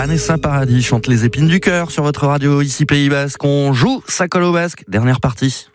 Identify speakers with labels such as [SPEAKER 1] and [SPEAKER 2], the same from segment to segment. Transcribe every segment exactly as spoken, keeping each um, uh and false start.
[SPEAKER 1] Vanessa Paradis chante Les épines du cœur sur votre radio ici Pays Basque. On joue ça colle au basque. Dernière partie.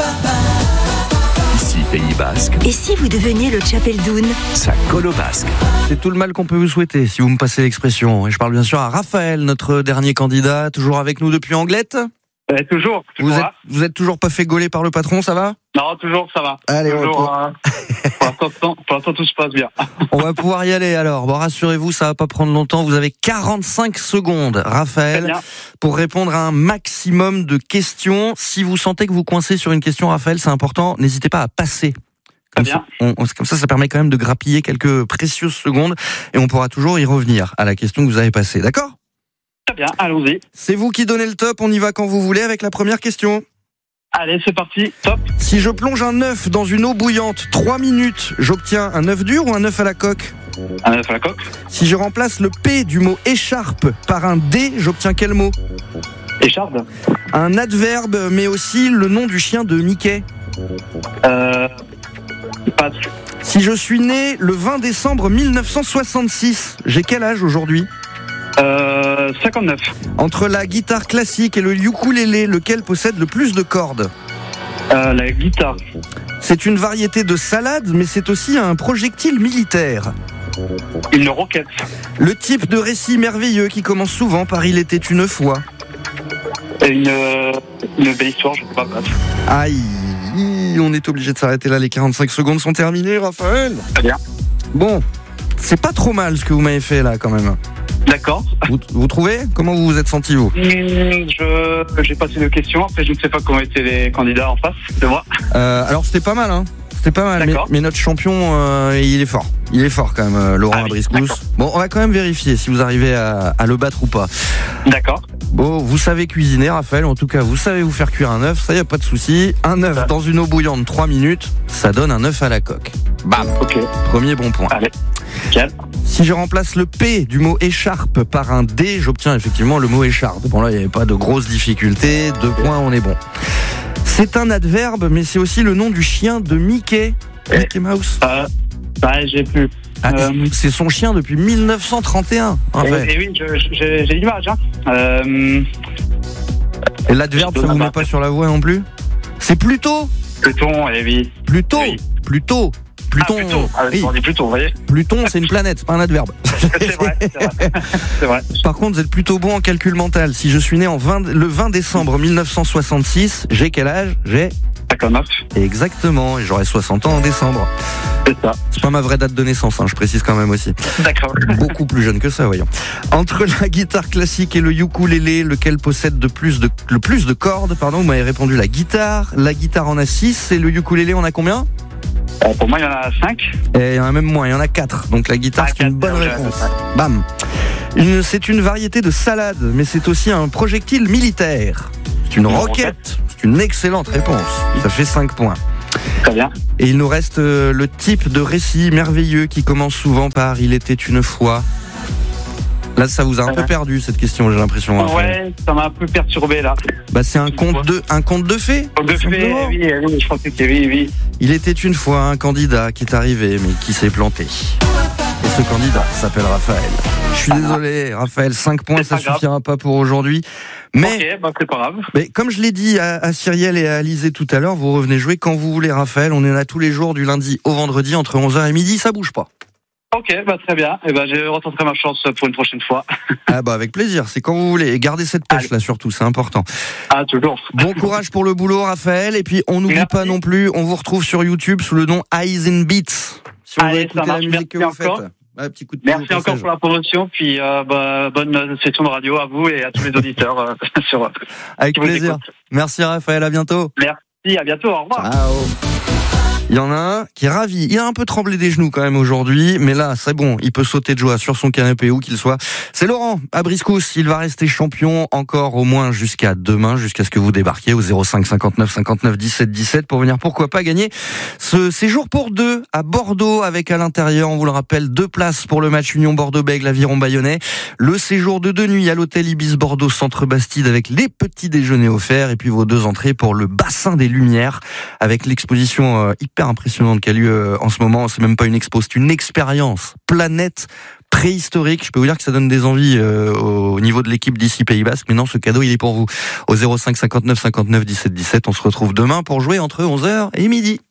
[SPEAKER 2] Ici Pays Basque.
[SPEAKER 3] Et si vous deveniez le Tchapeldoun?
[SPEAKER 2] Ça colle au basque.
[SPEAKER 1] C'est tout le mal qu'on peut vous souhaiter si vous me passez l'expression. Et je parle bien sûr à Raphaël, notre dernier candidat, toujours avec nous depuis Anglette.
[SPEAKER 4] Euh, toujours.
[SPEAKER 1] Vous
[SPEAKER 4] toujours
[SPEAKER 1] êtes, vous êtes toujours pas fait gauler par le patron, ça va?
[SPEAKER 4] Non, toujours, ça va.
[SPEAKER 1] Allez, on
[SPEAKER 4] toujours,
[SPEAKER 1] va...
[SPEAKER 4] euh, pour, l'instant, pour l'instant, tout se passe bien.
[SPEAKER 1] On va pouvoir y aller alors. Bon, rassurez-vous, ça va pas prendre longtemps. Vous avez quarante-cinq secondes, Raphaël, pour répondre à un maximum de questions. Si vous sentez que vous coincez sur une question, Raphaël, c'est important, n'hésitez pas à passer. Comme ça, on, comme ça, ça permet quand même de grappiller quelques précieuses secondes et on pourra toujours y revenir à la question que vous avez passée. D'accord ?
[SPEAKER 4] Très bien, allons-y.
[SPEAKER 1] C'est vous qui donnez le top, on y va quand vous voulez avec la première question.
[SPEAKER 4] Allez, c'est parti, top.
[SPEAKER 1] Si je plonge un œuf dans une eau bouillante trois minutes, j'obtiens un œuf dur ou un œuf à la coque?
[SPEAKER 4] Un œuf à la coque.
[SPEAKER 1] Si je remplace le P du mot écharpe par un D, j'obtiens quel mot?
[SPEAKER 4] Écharpe.
[SPEAKER 1] Un adverbe, mais aussi le nom du chien de Mickey.
[SPEAKER 4] Euh... Passe.
[SPEAKER 1] Si je suis né le vingt décembre mille neuf cent soixante-six, j'ai quel âge aujourd'hui?
[SPEAKER 4] Euh... cinquante-neuf.
[SPEAKER 1] Entre la guitare classique et le ukulélé, lequel possède le plus de cordes?
[SPEAKER 4] Euh, la guitare.
[SPEAKER 1] C'est une variété de salade, mais c'est aussi un projectile militaire.
[SPEAKER 4] Une roquette.
[SPEAKER 1] Le type de récit merveilleux qui commence souvent par « Il était une fois ».
[SPEAKER 4] Une, une belle histoire, je ne sais pas.
[SPEAKER 1] Aïe, on est obligé de s'arrêter là, les quarante-cinq secondes sont terminées, Raphaël.
[SPEAKER 4] Très bien.
[SPEAKER 1] Bon, c'est pas trop mal ce que vous m'avez fait là quand même.
[SPEAKER 4] D'accord.
[SPEAKER 1] Vous, vous trouvez? Comment vous vous êtes senti, vous?
[SPEAKER 4] Je, J'ai passé deux questions, après je ne sais pas comment étaient les candidats en face de moi.
[SPEAKER 1] Euh, alors c'était pas mal, hein. C'était pas mal, mais, mais notre champion, euh, il est fort. Il est fort quand même, euh, Laurent ah oui, Abriscous. Bon, on va quand même vérifier si vous arrivez à, à le battre ou pas.
[SPEAKER 4] D'accord.
[SPEAKER 1] Bon, vous savez cuisiner, Raphaël. En tout cas, vous savez vous faire cuire un œuf, ça y a pas de souci. Un œuf dans une eau bouillante trois minutes, ça donne un œuf à la coque. Bam.
[SPEAKER 4] Ok.
[SPEAKER 1] Premier bon point.
[SPEAKER 4] Allez. Calme.
[SPEAKER 1] Si je remplace le P du mot écharpe par un D, j'obtiens effectivement le mot écharpe. Bon là, il n'y avait pas de grosses difficultés. Deux points, on est bon. C'est un adverbe, mais c'est aussi le nom du chien de Mickey.
[SPEAKER 4] Et
[SPEAKER 1] Mickey Mouse.
[SPEAKER 4] Euh, bah, j'ai plus.
[SPEAKER 1] Ah,
[SPEAKER 4] euh...
[SPEAKER 1] C'est son chien depuis mille neuf cent trente et un. En
[SPEAKER 4] et,
[SPEAKER 1] fait.
[SPEAKER 4] et oui, je, j'ai, j'ai l'image. Hein. Euh...
[SPEAKER 1] Et l'adverbe, ça vous met pas sur la voie non plus? C'est Pluton.
[SPEAKER 4] Pluton, et oui.
[SPEAKER 1] Pluton.
[SPEAKER 4] Oui.
[SPEAKER 1] Pluton. Pluton.
[SPEAKER 4] Ah, Pluton. Ah,
[SPEAKER 1] oui.
[SPEAKER 4] On dit Pluton, vous voyez.
[SPEAKER 1] Pluton, c'est une planète, pas un adverbe.
[SPEAKER 4] C'est vrai, c'est vrai. C'est vrai.
[SPEAKER 1] Par contre, vous êtes plutôt bon en calcul mental. Si je suis né en vingt, le vingt décembre mille neuf cent soixante-six, j'ai quel âge? J'ai
[SPEAKER 4] cinquante-neuf.
[SPEAKER 1] Exactement, et j'aurai soixante ans en décembre.
[SPEAKER 4] C'est ça.
[SPEAKER 1] C'est pas ma vraie date de naissance, hein, je précise quand même aussi.
[SPEAKER 4] D'accord.
[SPEAKER 1] Beaucoup plus jeune que ça, voyons. Entre la guitare classique et le ukulélé, lequel possède de plus de, le plus de cordes, pardon, vous m'avez répondu la guitare. La guitare en a six et le ukulélé en a combien?
[SPEAKER 4] Euh, pour moi, il y en a cinq.
[SPEAKER 1] Et il y en a même moins, il y en a quatre. Donc la guitare, ah, c'est une bonne réponse. Bam. Une, c'est une variété de salade, mais c'est aussi un projectile militaire. C'est une, une roquette. roquette. C'est une excellente réponse. Ça fait cinq points.
[SPEAKER 4] Très bien.
[SPEAKER 1] Et il nous reste euh, le type de récit merveilleux qui commence souvent par « Il était une fois ». Là, ça vous a un peu perdu, cette question, j'ai l'impression.
[SPEAKER 4] Hein, ouais, ça m'a un peu perturbé, là.
[SPEAKER 1] Bah, c'est un conte de, un conte de fées.
[SPEAKER 4] Conte de fées, oui, oui, je pensais que oui, oui.
[SPEAKER 1] Il était une fois un candidat qui est arrivé, mais qui s'est planté. Et ce candidat s'appelle Raphaël. Je suis désolé, Raphaël, cinq points, ça suffira pas pour aujourd'hui. Mais,
[SPEAKER 4] ok, bah c'est pas grave.
[SPEAKER 1] Mais comme je l'ai dit à, à Cyrielle et à Alizé tout à l'heure, vous revenez jouer quand vous voulez, Raphaël. On est là tous les jours, du lundi au vendredi, entre onze heures et midi, ça bouge pas.
[SPEAKER 4] Ok, bah très bien. Et bah je retenterai ma chance pour une prochaine fois.
[SPEAKER 1] Ah bah avec plaisir, c'est quand vous voulez. Et gardez cette pêche Allez. Là surtout, c'est important.
[SPEAKER 4] Ah toujours.
[SPEAKER 1] Bon courage pour le boulot, Raphaël. Et puis on n'oublie pas non plus, on vous retrouve sur YouTube sous le nom Eyes in Beats. Si vous voulez écouter la musique que vous faites.
[SPEAKER 4] Ouais, petit coup de Merci encore pour la promotion, puis euh, bah, bonne session de radio à vous et à tous les auditeurs. Euh, sur,
[SPEAKER 1] Avec plaisir. Merci Raphaël, à bientôt.
[SPEAKER 4] Merci, à bientôt, au revoir.
[SPEAKER 1] Ciao. Il y en a un qui est ravi. Il a un peu tremblé des genoux quand même aujourd'hui, mais là, c'est bon. Il peut sauter de joie sur son canapé où qu'il soit. C'est Laurent Abriscous. Il va rester champion encore au moins jusqu'à demain, jusqu'à ce que vous débarquiez au zéro cinq cinquante-neuf cinquante-neuf dix-sept dix-sept pour venir, pourquoi pas, gagner ce séjour pour deux à Bordeaux avec à l'intérieur, on vous le rappelle, deux places pour le match Union Bordeaux-Bègles Aviron Bayonnais. Le séjour de deux nuits à l'hôtel Ibis Bordeaux Centre Bastide avec les petits déjeuners offerts et puis vos deux entrées pour le bassin des Lumières avec l'exposition hyper super impressionnante qui a lieu en ce moment. C'est même pas une expo, c'est une expérience. Planète préhistorique. Je peux vous dire que ça donne des envies euh, au niveau de l'équipe d'ici Pays Basque. Mais non, ce cadeau, il est pour vous. Au zéro cinq cinquante-neuf cinquante-neuf dix-sept dix-sept, on se retrouve demain pour jouer entre onze heures et midi.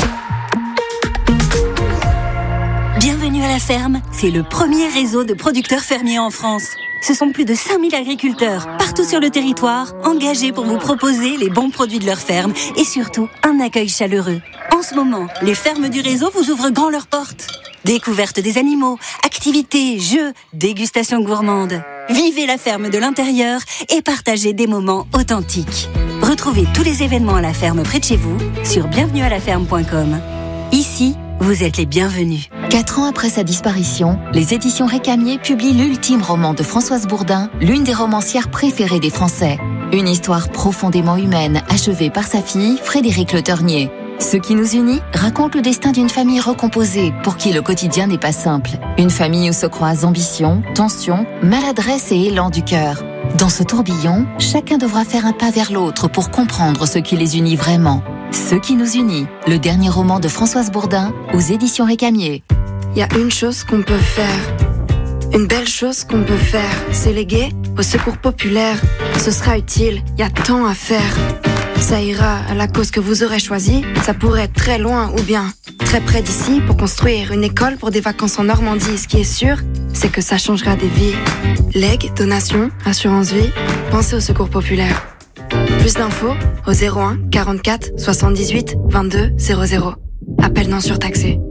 [SPEAKER 3] Bienvenue à la ferme, c'est le premier réseau de producteurs fermiers en France. Ce sont plus de cinq mille agriculteurs, partout sur le territoire, engagés pour vous proposer les bons produits de leur ferme et surtout un accueil chaleureux. En ce moment, les fermes du réseau vous ouvrent grand leurs portes. Découverte des animaux, activités, jeux, dégustation gourmande. Vivez la ferme de l'intérieur et partagez des moments authentiques. Retrouvez tous les événements à la ferme près de chez vous sur bienvenue à la ferme point com. Ici, vous êtes les bienvenus.
[SPEAKER 5] Quatre ans après sa disparition, les éditions Récamier publient l'ultime roman de Françoise Bourdin, l'une des romancières préférées des Français. Une histoire profondément humaine, achevée par sa fille, Frédérique Le Ternier. Ce qui nous unit raconte le destin d'une famille recomposée, pour qui le quotidien n'est pas simple. Une famille où se croisent ambition, tension, maladresse et élan du cœur. Dans ce tourbillon, chacun devra faire un pas vers l'autre pour comprendre ce qui les unit vraiment. Ce qui nous unit, le dernier roman de Françoise Bourdin, aux éditions Récamier.
[SPEAKER 6] Il y a une chose qu'on peut faire, une belle chose qu'on peut faire, c'est léguer au secours populaire. Ce sera utile, il y a tant à faire. Ça ira à la cause que vous aurez choisie, ça pourrait être très loin ou bien très près d'ici pour construire une école pour des vacances en Normandie. Ce qui est sûr, c'est que ça changera des vies. Legs, donations, assurance vie, pensez au secours populaire. Plus d'infos au zéro un quarante-quatre soixante-dix-huit vingt-deux zéro zéro. Appel non surtaxé.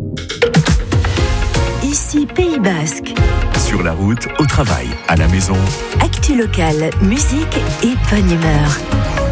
[SPEAKER 3] Ici Pays Basque.
[SPEAKER 2] Sur la route, au travail, à la maison.
[SPEAKER 3] Actu locale, musique et bonne humeur.